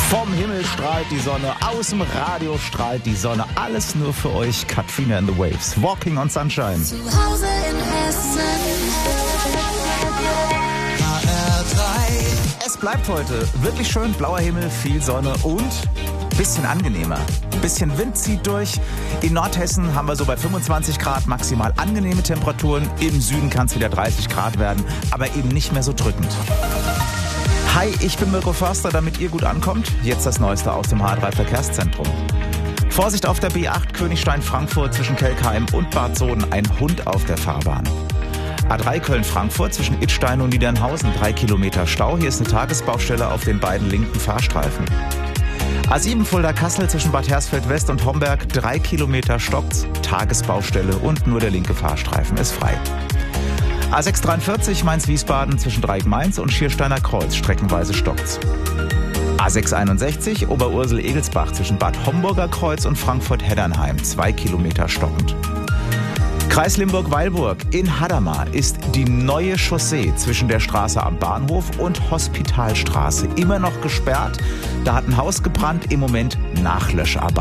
Vom Himmel strahlt die Sonne, aus dem Radio strahlt die Sonne. Alles nur für euch, Katrina and the Waves. Walking on Sunshine. Zu Hause in Hessen. HR3. Es bleibt heute wirklich schön, blauer Himmel, viel Sonne und bisschen angenehmer. Bisschen Wind zieht durch. In Nordhessen haben wir so bei 25 Grad maximal angenehme Temperaturen. Im Süden kann es wieder 30 Grad werden, aber eben nicht mehr so drückend. Hi, ich bin Mirko Förster, damit ihr gut ankommt. Jetzt das Neueste aus dem HR3 Verkehrszentrum. Vorsicht auf der B8 Königstein-Frankfurt zwischen Kelkheim und Bad Soden, ein Hund auf der Fahrbahn. A3 Köln-Frankfurt zwischen Idstein und Niedernhausen, 3 Kilometer Stau. Hier ist eine Tagesbaustelle auf den beiden linken Fahrstreifen. A7 Fulda-Kassel zwischen Bad Hersfeld-West und Homberg, 3 Kilometer stockt's, Tagesbaustelle und nur der linke Fahrstreifen ist frei. A643 Mainz-Wiesbaden zwischen Dreieck-Mainz und Schiersteiner Kreuz, streckenweise stockt's. A661 Oberursel-Egelsbach zwischen Bad Homburger Kreuz und Frankfurt-Heddernheim, 2 Kilometer stockend. Kreis Limburg-Weilburg in Hadamar ist die neue Chaussee zwischen der Straße am Bahnhof und Hospitalstraße immer noch gesperrt. Da hat ein Haus gebrannt, im Moment Nachlöscharbeit.